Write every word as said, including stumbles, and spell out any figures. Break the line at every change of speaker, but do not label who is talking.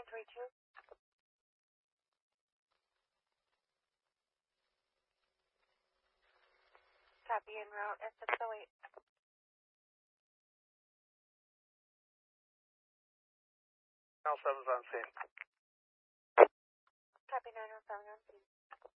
nine three two. Copy en route at six oh eight.
Nine seven's on scene.
Copy nine oh seven on scene.